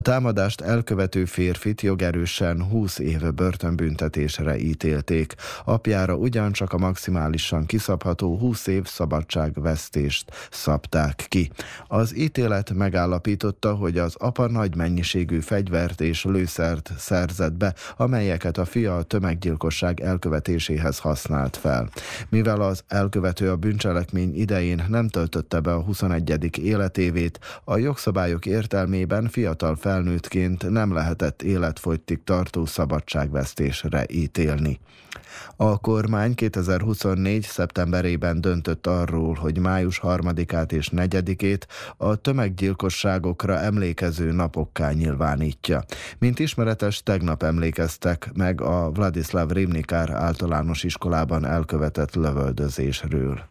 A támadást elkövető férfit jogerősen 20 év börtönbüntetésre ítélték. Apjára ugyancsak a maximálisan kiszabható 20 év szabadságvesztést szabták ki. Az ítélet megállapította, hogy az apa nagy mennyiségű fegyvert és lőszert szerzett be, amelyeket a fia a tömeggyilkosság elkövetéséhez használt fel. Mivel az elkövető a bűncselekmény idején nem töltötte be a 21. életévét, a jogszabályok értelmében fiatal felnőttként nem lehetett életfogytig tartó szabadságvesztésre ítélni. A kormány 2024. szeptemberében döntött arról, hogy május 3-át és 4-ét a tömeggyilkosságokra emlékező napokká nyilvánítja. Mint ismeretes, tegnap emlékeztek meg a Vladislav Ribnikár általános iskolában elkövetett lövöldözésről.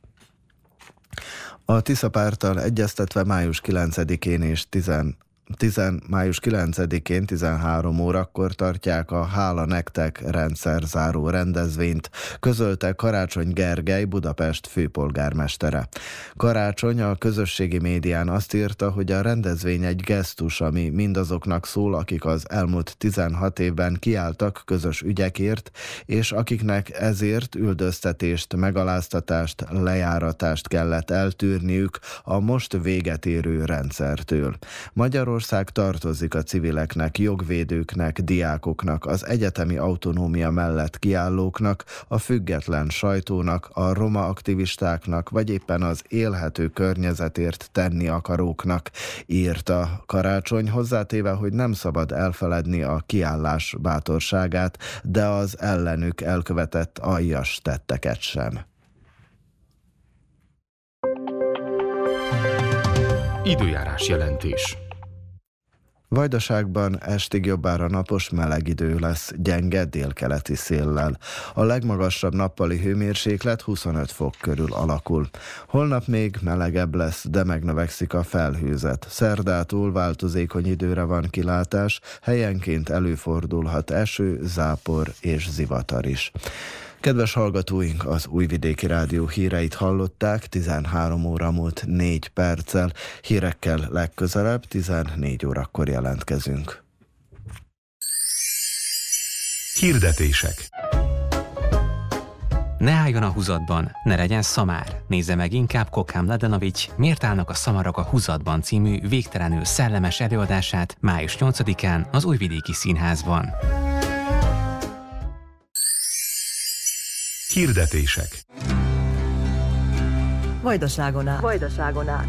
A Tisza párttal egyeztetve május 9-én és május 9-én 13 órakor tartják a Hála nektek rendszerzáró rendezvényt, közölte Karácsony Gergely, Budapest főpolgármestere. Karácsony a közösségi médián azt írta, hogy a rendezvény egy gesztus, ami mindazoknak szól, akik az elmúlt 16 évben kiálltak közös ügyekért, és akiknek ezért üldöztetést, megaláztatást, lejáratást kellett eltűrniük a most véget érő rendszertől. Magyarország tartozik a civileknek, jogvédőknek, diákoknak, az egyetemi autonómia mellett kiállóknak, a független sajtónak, a roma aktivistáknak, vagy éppen az élhető környezetért tenni akaróknak, írta Karácsony, hozzátéve, hogy nem szabad elfeledni a kiállás bátorságát, de az ellenük elkövetett aljas tetteket sem. Időjárás jelentés. Vajdaságban estig jobbára napos, meleg idő lesz, gyenge délkeleti széllel. A legmagasabb nappali hőmérséklet 25 fok körül alakul. Holnap még melegebb lesz, de megnövekszik a felhőzet. Szerdától változékony időre van kilátás, helyenként előfordulhat eső, zápor és zivatar is. Kedves hallgatóink, az Újvidéki Rádió híreit hallották, 13 óra múlt 4 perccel, hírekkel legközelebb 14 órakor jelentkezünk. Hirdetések. Ne álljon a húzatban, ne legyen szamár. Nézze meg inkább Kokám Ledenovics Miért állnak a szamarak a húzatban című végtelenül szellemes előadását május 8-án az Újvidéki Színházban. Hirdetések. Vajdaságon át.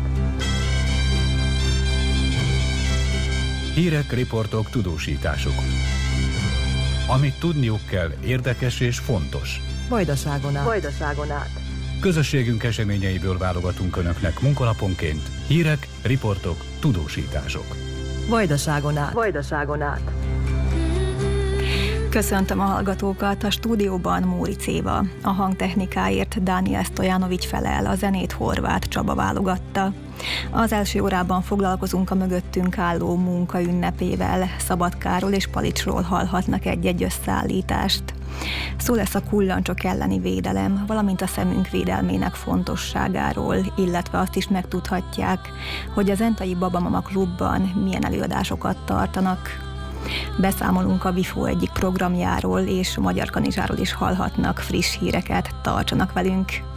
Hírek, riportok, tudósítások. Amit tudniuk kell, érdekes és fontos. Vajdaságon át. Közösségünk eseményeiből válogatunk Önöknek munkanaponként hírek, riportok, tudósítások. Vajdaságon át. Köszöntöm a hallgatókat, a stúdióban Móricz Éva. A hangtechnikáért Dániel Stojanovics felel, a zenét Horváth Csaba válogatta. Az első órában foglalkozunk a mögöttünk álló munka ünnepével, Szabadkáról és Palicsról hallhatnak egy-egy összeállítást. Szó lesz a kullancsok elleni védelem, valamint a szemünk védelmének fontosságáról, illetve azt is megtudhatják, hogy a Zentai Babamama Klubban milyen előadásokat tartanak. Beszámolunk a Vifó egyik programjáról, és Magyar Kanizsáról is hallhatnak friss híreket, tartsanak velünk!